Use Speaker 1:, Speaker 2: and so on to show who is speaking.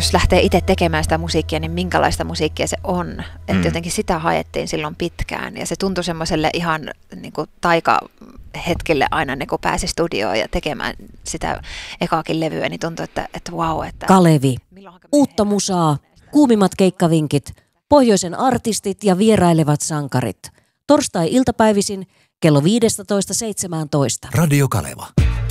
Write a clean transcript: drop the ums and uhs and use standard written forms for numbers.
Speaker 1: Jos lähtee itse tekemään sitä musiikkia, niin minkälaista musiikkia se on. Että jotenkin sitä haettiin silloin pitkään. Ja se tuntui semmoiselle ihan niin kuin taikahetkelle aina, kun pääsi studioon ja tekemään sitä ekaakin levyä, niin tuntui, että vau. Että
Speaker 2: Kalevi. Uutta musaa, kuumimmat keikkavinkit, pohjoisen artistit ja vierailevat sankarit. Torstai-iltapäivisin kello 15.17.
Speaker 3: Radio Kaleva.